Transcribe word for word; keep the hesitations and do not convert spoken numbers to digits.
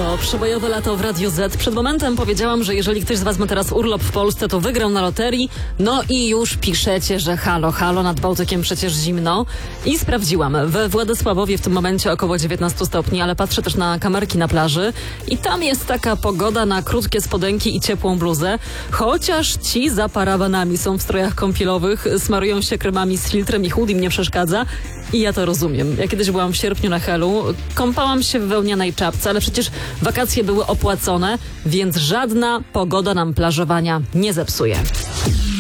To przebojowe lato w Radiu Z. Przed momentem powiedziałam, że jeżeli ktoś z was ma teraz urlop w Polsce, to wygrał na loterii. No i już piszecie, że halo, halo, nad Bałtykiem przecież zimno. I sprawdziłam. We Władysławowie w tym momencie około dziewiętnaście stopni, ale patrzę też na kamerki na plaży i tam jest taka pogoda na krótkie spodenki i ciepłą bluzę. Chociaż ci za parawanami są w strojach kąpielowych, smarują się kremami z filtrem i chłód im nie przeszkadza. I ja to rozumiem. Ja kiedyś byłam w sierpniu na Helu, kąpałam się w wełnianej czapce, ale przecież wakacje były opłacone, więc żadna pogoda nam plażowania nie zepsuje.